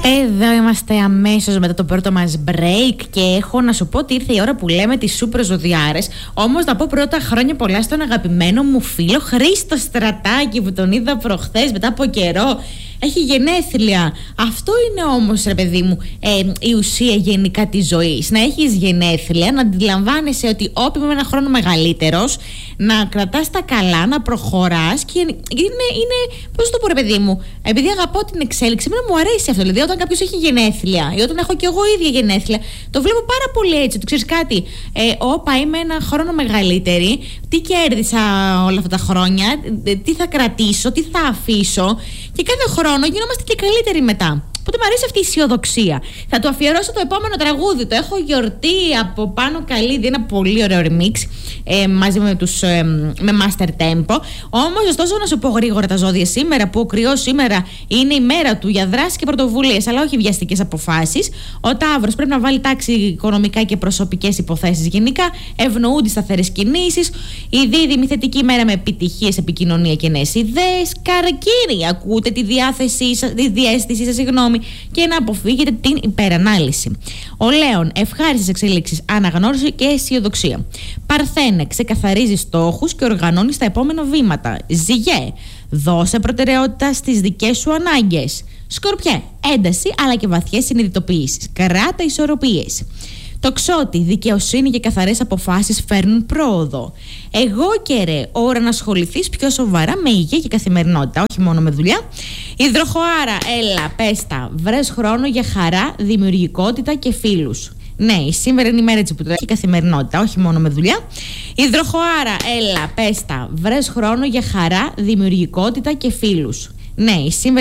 Εδώ είμαστε αμέσως μετά το πρώτο μας break και έχω να σου πω ότι ήρθε η ώρα που λέμε τις σούπερ ζωδιάρες. Όμως να πω πρώτα χρόνια πολλά στον αγαπημένο μου φίλο Χρήστο Στρατάκη που τον είδα προχθές μετά από καιρό. Έχει γενέθλια. Αυτό είναι όμως, ρε παιδί μου, η ουσία γενικά της ζωής. Να έχεις γενέθλια, να αντιλαμβάνεσαι ότι όποιον με ένα χρόνο μεγαλύτερος, να κρατάς τα καλά, να προχωράς. Και είναι πώς το πω, ρε παιδί μου, επειδή αγαπώ την εξέλιξη, εμένα μου αρέσει αυτό. Δηλαδή, όταν κάποιος έχει γενέθλια ή όταν έχω και εγώ ίδια γενέθλια, το βλέπω πάρα πολύ έτσι. Ότι ξέρεις κάτι, όπα, είμαι ένα χρόνο μεγαλύτερη, τι κέρδισα όλα αυτά τα χρόνια, τι θα κρατήσω, τι θα αφήσω. Και κάθε χρόνο γινόμαστε και καλύτεροι μετά. Οπότε μου αρέσει αυτή η αισιοδοξία. Θα του αφιερώσω το επόμενο τραγούδι. Το έχω γιορτή από Πάνο Καλίδη, ένα πολύ ωραίο remix μαζί με Master Tempo. Όμως, ωστόσο, να σου πω γρήγορα τα ζώδια σήμερα, που ο Κρυός σήμερα είναι η μέρα του για δράση και πρωτοβουλίες, αλλά όχι βιαστικές αποφάσεις. Ο Ταύρος πρέπει να βάλει τάξη οικονομικά και προσωπικές υποθέσεις γενικά. Ευνοούνται σταθερές κινήσεις. Η Δίδυμη θετική μέρα με επιτυχίες, επικοινωνία και νέες ιδέες. Καρκίνη, ακούτε τη διαίσθησή σας, και να αποφύγετε την υπερανάλυση. Ο Λέων, ευχάριστες εξελίξεις, αναγνώριση και αισιοδοξία. Παρθένε, ξεκαθαρίζει στόχους και οργανώνει τα επόμενα βήματα. Ζυγέ, δώσε προτεραιότητα στις δικές σου ανάγκες. Σκορπιέ, ένταση αλλά και βαθιές συνειδητοποιήσεις. Κράτα ισορροπίες. Τοξότη, δικαιοσύνη και καθαρές αποφάσεις φέρνουν πρόοδο. Εγώ και ρε, ώρα να ασχοληθείς πιο σοβαρά με υγεία και καθημερινότητα, όχι μόνο με δουλειά. Υδροχοάρα, έλα, πες τα, βρες χρόνο για χαρά, δημιουργικότητα και φίλους. Ναι, σήμερα είναι η μέρα της που το έχει καθημερινότητα, όχι μόνο με δουλειά. Υδροχοάρα, έλα, πες τα, βρες χρόνο για χαρά, δημιουργικότητα και φίλους. Ναι, σήμερα